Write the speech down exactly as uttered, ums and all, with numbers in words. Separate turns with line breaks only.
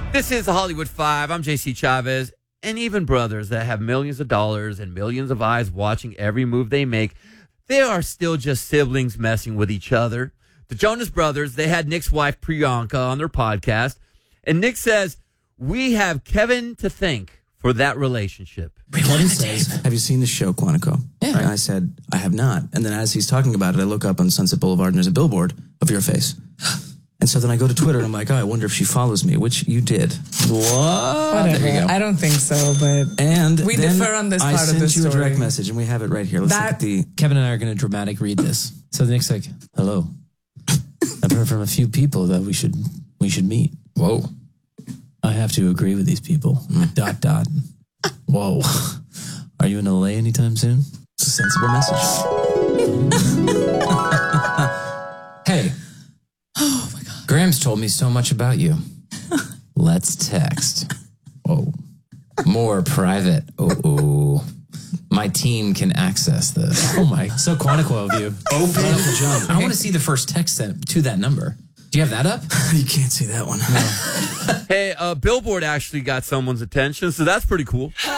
This is the Hollywood Five. I'm J C Chavez. And even brothers that have millions of dollars and millions of eyes watching every move they make, they are still just siblings messing with each other. The Jonas Brothers, they had Nick's wife Priyanka on their podcast. And Nick says, we have Kevin to thank for that relationship.
Kevin says, have you seen the show, Quantico?
Yeah.
And I said, I have not. And then as he's talking about it, I look up on Sunset Boulevard and there's a billboard of your face. And so then I go to Twitter and I'm like, oh, I wonder if she follows me, which you did.
What?
Whatever.
There you go.
I don't think so, but
And
we
then
differ on this
I
part of the
sent you a
story.
direct message and we have it right here. Let's
That-
look at the...
Kevin and I are going to dramatic read this. So the Nick's like, hello. I've heard from a few people that we should we should meet. Whoa. I have to agree with these people. Dot, dot. Whoa. Are you in L A anytime soon?
It's a sensible message.
Hey. Oh, my God. Graham's told me so much about you. Let's text. Whoa. More private. Oh, my team can access this. Oh, my. So Quantico of you.
Open jump.
I want to see the first text sent to that number. Do you have that up?
You can't see that one.
Hey, uh, Billboard actually got someone's attention, so that's pretty cool.